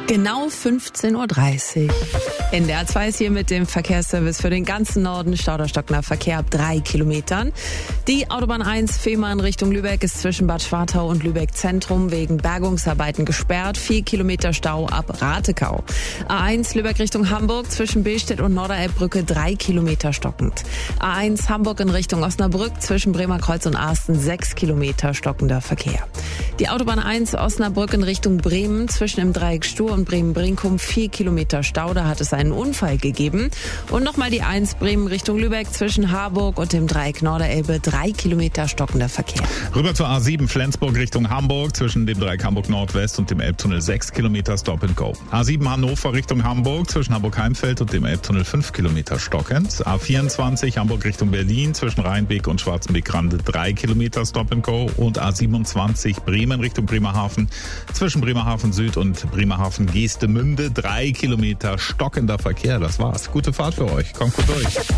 Genau 15.30 Uhr. In der A2 ist hier mit dem Verkehrsservice für den ganzen Norden Stauder-Stockner Verkehr ab 3 Kilometern. Die Autobahn 1 Fehmarn Richtung Lübeck ist zwischen Bad Schwartau und Lübeck Zentrum wegen Bergungsarbeiten gesperrt. 4 Kilometer Stau ab Ratekau. A1 Lübeck Richtung Hamburg zwischen Billstedt und Norderelbbrücke 3 Kilometer stockend. A1 Hamburg in Richtung Osnabrück zwischen Bremerkreuz und Asten 6 Kilometer stockender Verkehr. Die Autobahn 1 Osnabrück in Richtung Bremen zwischen dem Dreieck Stur und Bremen-Brinkum 4 Kilometer Stau, da hat es einen Unfall gegeben. Und nochmal die 1 Bremen Richtung Lübeck zwischen Harburg und dem Dreieck Norderelbe 3 Kilometer stockender Verkehr. Rüber zur A7 Flensburg Richtung Hamburg zwischen dem Dreieck Hamburg Nordwest und dem Elbtunnel 6 Kilometer Stop and Go. A7 Hannover Richtung Hamburg zwischen Hamburg-Heimfeld und dem Elbtunnel 5 Kilometer stockend. A24 Hamburg Richtung Berlin zwischen Rheinbeek und Schwarzenbeek-Rande 3 Kilometer Stop and Go und A27 Bremen Richtung Bremerhaven zwischen Bremerhaven Süd und Bremerhaven Geestemünde 3 Kilometer stockender Verkehr. Das war's. Gute Fahrt für euch. Kommt gut durch.